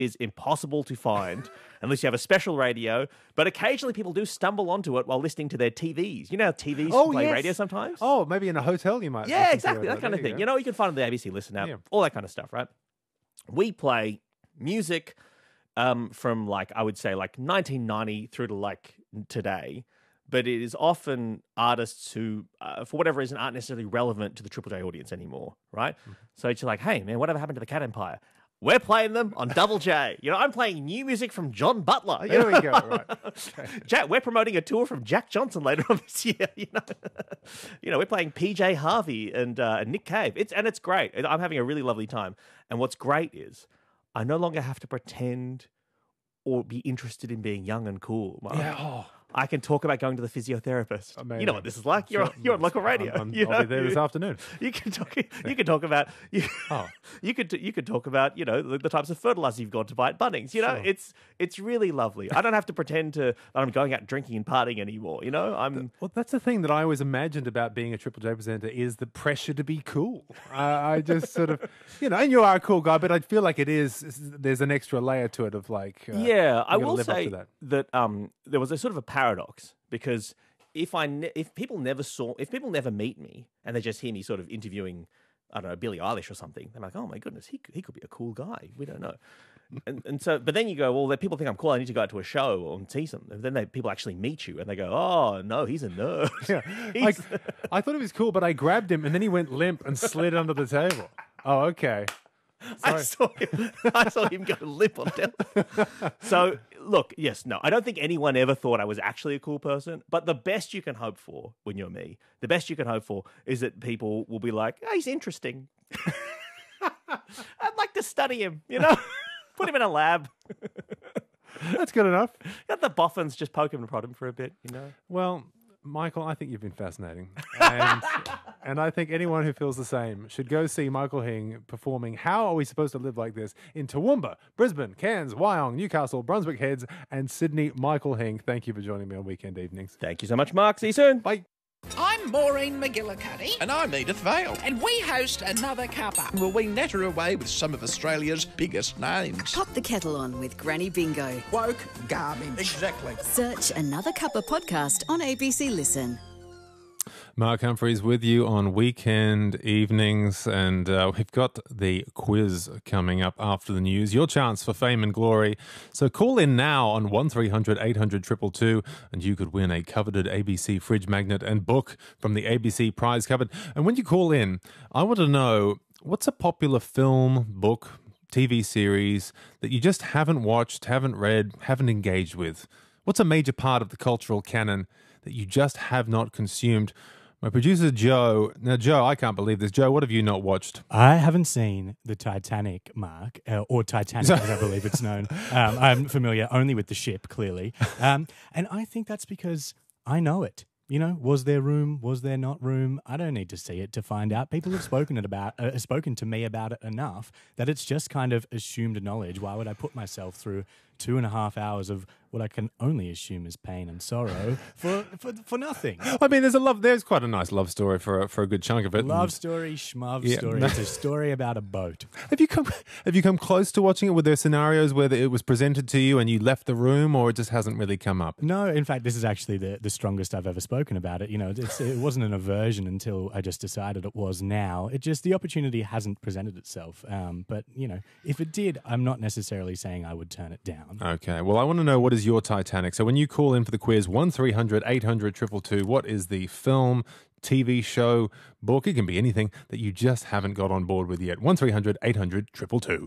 is impossible to find unless you have a special radio. But occasionally people do stumble onto it while listening to their TVs. You know how TVs play radio sometimes? Oh, maybe in a hotel you might. Yeah, exactly. That kind of thing. You know, you can find on the ABC Listen app, all that kind of stuff, right? We play music from I would say 1990 through to today. But it is often artists who, for whatever reason, aren't necessarily relevant to the Triple J audience anymore, right? Mm-hmm. So it's like, hey, man, whatever happened to the Cat Empire? We're playing them on Double J. I'm playing new music from John Butler. There we go. Right. Okay. We're promoting a tour from Jack Johnson later on this year. We're playing PJ Harvey and Nick Cave. It's great. I'm having a really lovely time. And what's great is I no longer have to pretend or be interested in being young and cool. Yeah. Oh. I can talk about going to the physiotherapist. Amazing. You know what this is like. You're on local radio. I'll be there this afternoon. You can talk. You can talk about. You could talk about the types of fertilizer you've gone to buy at Bunnings. Sure. It's really lovely. I don't have to pretend that I'm going out drinking and partying anymore. Well, that's the thing that I always imagined about being a Triple J presenter is the pressure to be cool. I just sort of and you are a cool guy, but I feel like there's an extra layer to it of I will say that there was a sort of a paradox, because if people never meet me and they just hear me sort of interviewing, I don't know, Billie Eilish or something, they're like, oh my goodness, he could be a cool guy. We don't know. and so, but then you go, well, people think I'm cool. I need to go out to a show or see something. And then people actually meet you and they go, oh no, he's a nerd. Yeah. I thought it was cool, but I grabbed him and then he went limp and slid under the table. Oh, okay. I saw him go limp on television. So, look, yes, no, I don't think anyone ever thought I was actually a cool person. But the best you can hope for when you're me, the best you can hope for is that people will be like, oh, he's interesting. I'd like to study him, put him in a lab. That's good enough. Let the boffins just poke him and prod him for a bit, Well, Michael, I think you've been fascinating. And I think anyone who feels the same should go see Michael Hing performing How Are We Supposed to Live Like This in Toowoomba, Brisbane, Cairns, Wyong, Newcastle, Brunswick Heads, and Sydney. Michael Hing, thank you for joining me on Weekend Evenings. Thank you so much, Mark. See you soon. Bye. I'm Maureen McGillicuddy. And I'm Edith Vale. And we host Another Cuppa. Will we natter away with some of Australia's biggest names? Pop the kettle on with Granny Bingo. Woke garbage. Exactly. Search Another Cuppa podcast on ABC Listen. Mark Humphreys with you on Weekend Evenings, and we've got the quiz coming up after the news. Your chance for fame and glory. So call in now on 1300 800 222 and you could win a coveted ABC fridge magnet and book from the ABC prize cupboard. And when you call in, I want to know, what's a popular film, book, TV series that you just haven't watched, haven't read, haven't engaged with? What's a major part of the cultural canon that you just have not consumed? My producer, Joe. Now, Joe, I can't believe this. Joe, what have you not watched? I haven't seen the Titanic, Mark, or Titanic, as I believe it's known. I'm familiar only with the ship, clearly. And I think that's because I know it. Was there room? Was there not room? I don't need to see it to find out. People have spoken to me about it enough that it's just kind of assumed knowledge. Why would I put myself through 2.5 hours of what I can only assume is pain and sorrow for nothing? I mean, there's quite a nice love story for a good chunk of it. Love story, schmov story. It's a story about a boat. Have you come close to watching it? Were there scenarios where it was presented to you and you left the room, or it just hasn't really come up? No, in fact, this is actually the strongest I've ever spoken about it. It wasn't an aversion until I just decided it was now. The opportunity hasn't presented itself. But if it did, I'm not necessarily saying I would turn it down. Okay. Well, I want to know, what is your Titanic? So when you call in for the quiz, 1300 800 222, what is the film, TV show, book? It can be anything that you just haven't got on board with yet. 1300 800 222.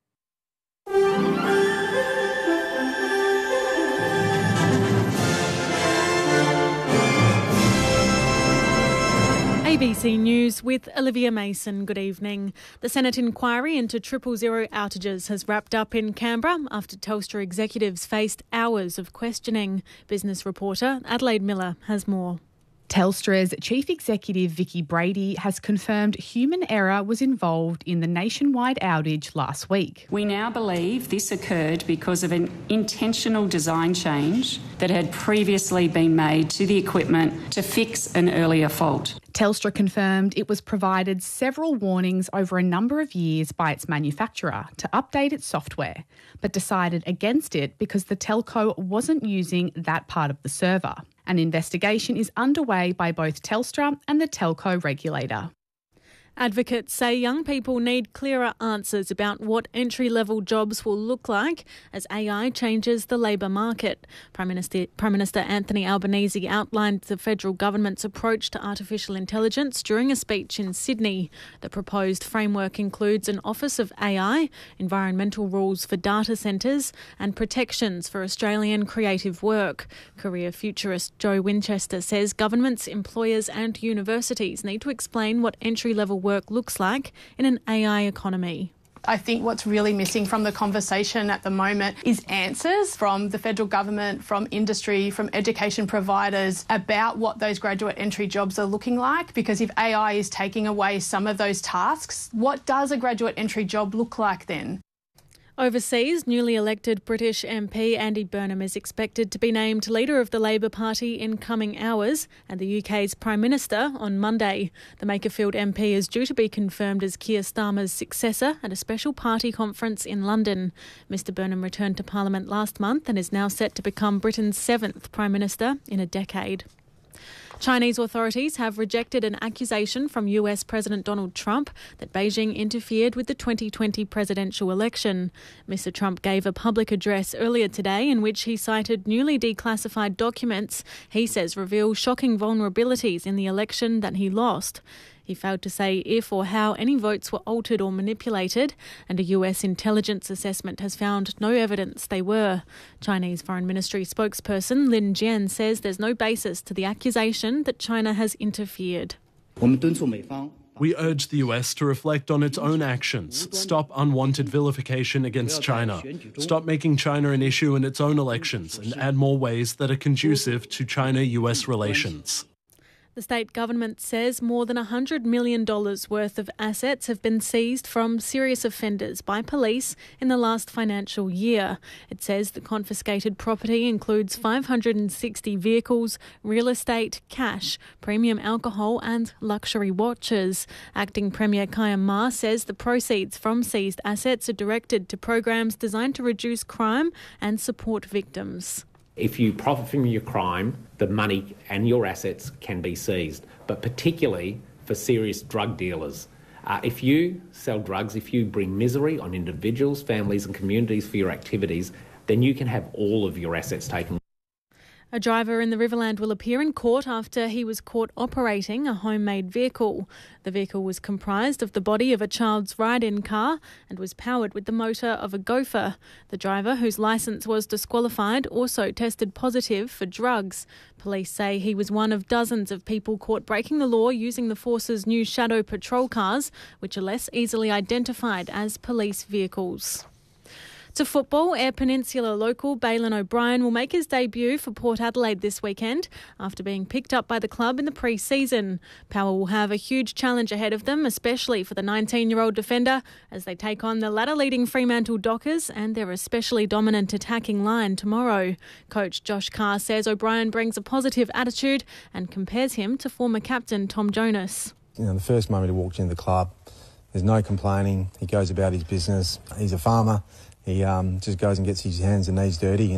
ABC News with Olivia Mason. Good evening. The Senate inquiry into 000 outages has wrapped up in Canberra after Telstra executives faced hours of questioning. Business reporter Adelaide Miller has more. Telstra's Chief Executive Vicki Brady has confirmed human error was involved in the nationwide outage last week. We now believe this occurred because of an intentional design change that had previously been made to the equipment to fix an earlier fault. Telstra confirmed it was provided several warnings over a number of years by its manufacturer to update its software, but decided against it because the telco wasn't using that part of the server. An investigation is underway by both Telstra and the telco regulator. Advocates say young people need clearer answers about what entry-level jobs will look like as AI changes the labour market. Prime Minister Anthony Albanese outlined the federal government's approach to artificial intelligence during a speech in Sydney. The proposed framework includes an Office of AI, environmental rules for data centres and protections for Australian creative work. Career futurist Joe Winchester says governments, employers and universities need to explain what entry-level work looks like in an AI economy. I think what's really missing from the conversation at the moment is answers from the federal government, from industry, from education providers about what those graduate entry jobs are looking like. Because if AI is taking away some of those tasks, what does a graduate entry job look like then? Overseas, newly elected British MP Andy Burnham is expected to be named leader of the Labor Party in coming hours and the UK's Prime Minister on Monday. The Makerfield MP is due to be confirmed as Keir Starmer's successor at a special party conference in London. Mr Burnham returned to Parliament last month and is now set to become Britain's 7th Prime Minister in a decade. Chinese authorities have rejected an accusation from US President Donald Trump that Beijing interfered with the 2020 presidential election. Mr Trump gave a public address earlier today in which he cited newly declassified documents he says reveal shocking vulnerabilities in the election that he lost. He failed to say if or how any votes were altered or manipulated, and a US intelligence assessment has found no evidence they were. Chinese Foreign Ministry spokesperson Lin Jian says there's no basis to the accusation that China has interfered. We urge the US to reflect on its own actions, stop unwanted vilification against China, stop making China an issue in its own elections, and add more ways that are conducive to China-US relations. The state government says more than $100 million worth of assets have been seized from serious offenders by police in the last financial year. It says the confiscated property includes 560 vehicles, real estate, cash, premium alcohol and luxury watches. Acting Premier Kaya Ma says the proceeds from seized assets are directed to programs designed to reduce crime and support victims. If you profit from your crime, the money and your assets can be seized, but particularly for serious drug dealers. If you sell drugs, if you bring misery on individuals, families and communities for your activities, then you can have all of your assets taken. A driver in the Riverland will appear in court after he was caught operating a homemade vehicle. The vehicle was comprised of the body of a child's ride-in car and was powered with the motor of a gopher. The driver, whose licence was disqualified, also tested positive for drugs. Police say he was one of dozens of people caught breaking the law using the Force's new Shadow Patrol cars, which are less easily identified as police vehicles. To football, Eyre Peninsula local Bailyn O'Brien will make his debut for Port Adelaide this weekend after being picked up by the club in the pre-season. Power will have a huge challenge ahead of them, especially for the 19-year-old defender, as they take on the ladder-leading Fremantle Dockers and their especially dominant attacking line tomorrow. Coach Josh Carr says O'Brien brings a positive attitude and compares him to former captain Tom Jonas. The first moment he walked into the club, there's no complaining. He goes about his business. He's a farmer. He just goes and gets his hands and knees dirty,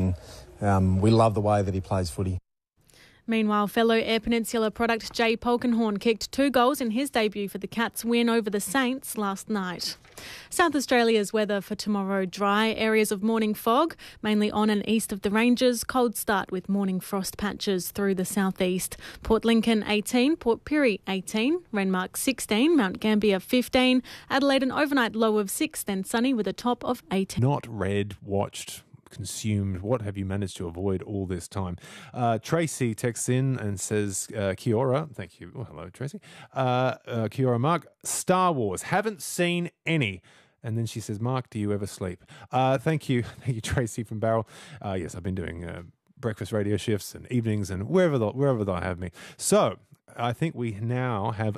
and we love the way that he plays footy. Meanwhile, fellow Eyre Peninsula product Jay Polkinghorne kicked 2 goals in his debut for the Cats' win over the Saints last night. South Australia's weather for tomorrow: dry, areas of morning fog, mainly on and east of the ranges, cold start with morning frost patches through the southeast. Port Lincoln 18, Port Pirie 18, Renmark 16, Mount Gambier 15, Adelaide an overnight low of 6, then sunny with a top of 18. Not read, watched, consumed. What have you managed to avoid all this time? Tracy texts in and says, kia ora. Thank you. Oh, hello, Tracy. Kia ora, Mark. Star Wars. Haven't seen any. And then she says, Mark, do you ever sleep? Thank you. Thank you, Tracy from Barrel. Yes, I've been doing breakfast radio shifts and evenings and wherever they'll have me. So I think we now have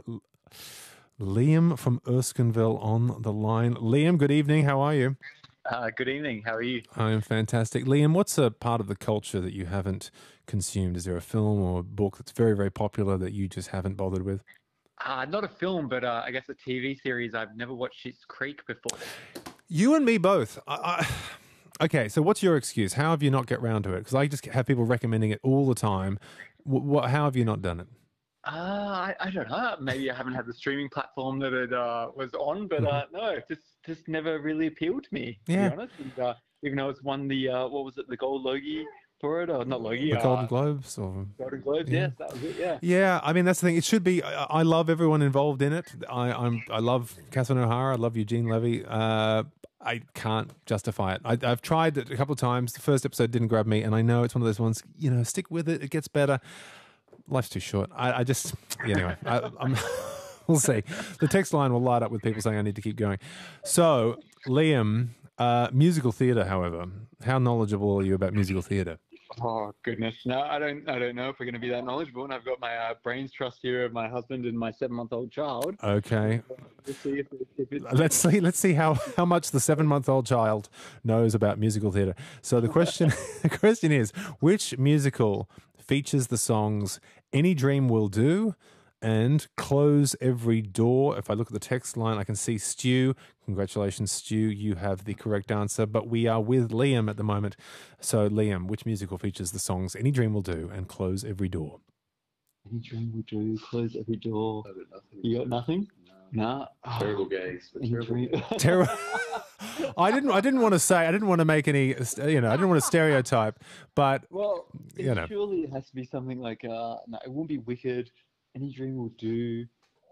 Liam from Erskineville on the line. Liam, good evening. How are you? Good evening. How are you? I am fantastic. Liam, what's a part of the culture that you haven't consumed? Is there a film or a book that's very, very popular that you just haven't bothered with? Not a film, but I guess a TV series. I've never watched Schitt's Creek before. You and me both. Okay, so what's your excuse? How have you not get round to it? Because I just have people recommending it all the time. How have you not done it? I don't know. Maybe I haven't had the streaming platform that it was on, but no, just never really appealed to me, to be honest. And, even though it's won the, what was it, the Gold Logie for it, or not Logie? The Golden Globes? Golden Globes, yes, that was it, yeah. Yeah, I mean, that's the thing. It should be, I love everyone involved in it. I love Catherine O'Hara. I love Eugene Levy. I can't justify it. I've tried it a couple of times. The first episode didn't grab me, and I know it's one of those ones, stick with it. It gets better. Life's too short. I just, anyway, we'll see. The text line will light up with people saying I need to keep going. So, Liam, musical theatre, however, how knowledgeable are you about musical theatre? Oh, goodness. No, I don't know if we're going to be that knowledgeable. And I've got my brains trust here of my husband and my 7-month-old child. Okay. We'll see if Let's see how much the 7-month-old child knows about musical theatre. So the question is, which musical features the songs Any Dream Will Do and Close Every Door? If I look at the text line, I can see Stu. Congratulations, Stu. You have the correct answer. But we are with Liam at the moment. So, Liam, which musical features the songs Any Dream Will Do and Close Every Door? Any Dream Will Do, Close Every Door. You got nothing? No. Terrible gaze. Terrible. I didn't want to say. I didn't want to make any. I didn't want to stereotype. But surely it has to be something like. No, it won't be Wicked. Any Dream Will Do.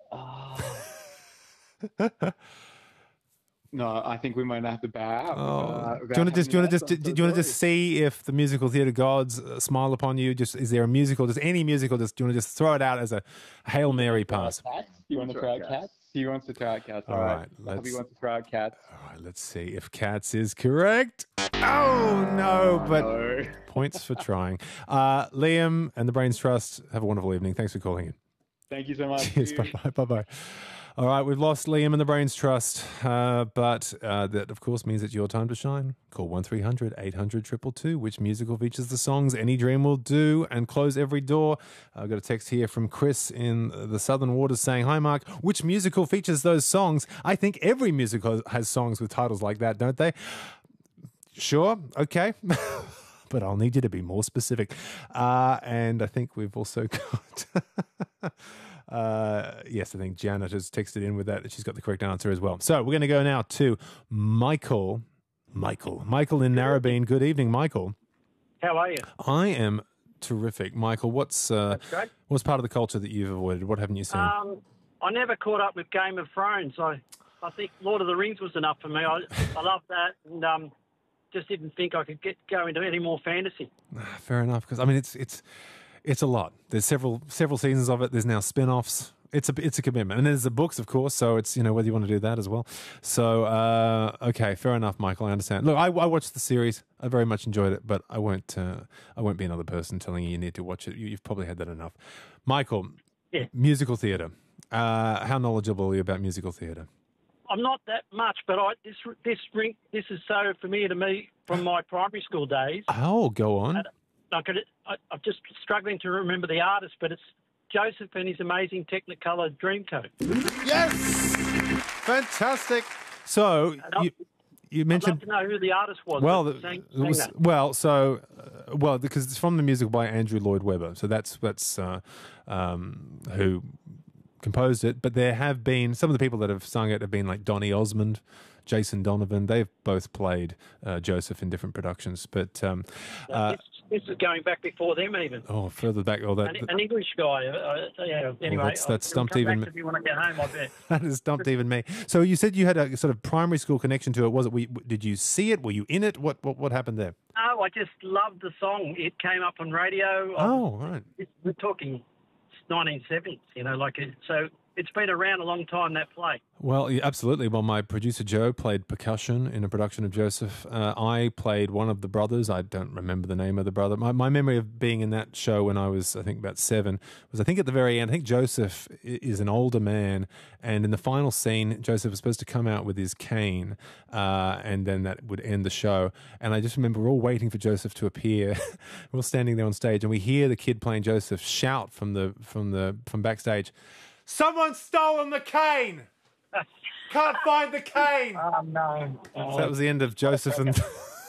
No, I think we might have to bow out. Do you want to just see if the musical theatre gods smile upon you? Just is there a musical? Just any musical? Do you want to just throw it out as a Hail Mary pass? You want to throw out Cats? He wants to throw out Cats. All right. He wants to throw out Cats. All right. Let's see if Cats is correct. Oh no! But points for trying. Liam and the Brains Trust, have a wonderful evening. Thanks for calling in. Thank you so much. Cheers. Bye. All right, we've lost Liam and the Brains Trust, but that, of course, means it's your time to shine. Call 1300 800 222. Which musical features the songs Any Dream Will Do and Close Every Door? I've got a text here from Chris in the Southern Waters saying, "Hi, Mark. Which musical features those songs? I think every musical has songs with titles like that, don't they?" Sure. Okay. But I'll need you to be more specific. And I think we've also got... yes, I think Janet has texted in with that. She's got the correct answer as well. So we're going to go now to Michael. Michael in Narrabeen. Good evening, Michael. How are you? I am terrific. Michael, what's part of the culture that you've avoided? What haven't you seen? I never caught up with Game of Thrones. I think Lord of the Rings was enough for me. I love that, and just didn't think I could go into any more fantasy. Fair enough, because I mean it's a lot. There's several seasons of it. There's now spin-offs. It's a commitment, and there's the books, of course. So it's whether you want to do that as well. So okay, fair enough, Michael. I understand. Look, I watched the series. I very much enjoyed it, but I won't be another person telling you need to watch it. You've probably had that enough, Michael. Yeah. Musical theatre. How knowledgeable are you about musical theatre? I'm not that much, but this is so familiar to me from my primary school days. Oh, go on. I'm just struggling to remember the artist, but it's Joseph and his amazing Technicolor Dreamcoat. Yes! Fantastic. So you mentioned... I'd love to know who the artist was. Because it's from the music by Andrew Lloyd Webber. So that's who composed it. But there have been... Some of the people that have sung it have been like Donny Osmond, Jason Donovan. They've both played Joseph in different productions. But this is going back before them even. Oh, further back. Oh, an English guy. Anyway, that's stumped even. If you want to get home, I bet. That has stumped even me. So you said you had a sort of primary school connection to it. Was it? Did you see it? Were you in it? What happened there? Oh, I just loved the song. It came up on radio. Oh, right. We're talking 1970s. So it's been around a long time, that play. Well, yeah, absolutely. Well, my producer Joe played percussion in a production of Joseph. I played one of the brothers. I don't remember the name of the brother. My memory of being in that show when I was, I think, about 7 was, I think, at the very end. I think Joseph is an older man, and in the final scene, Joseph was supposed to come out with his cane, and then that would end the show. And I just remember we're all waiting for Joseph to appear. We're all standing there on stage, and we hear the kid playing Joseph shout from backstage, Someone's stolen the cane. Can't find the cane. Oh, no. So that was the end of Joseph and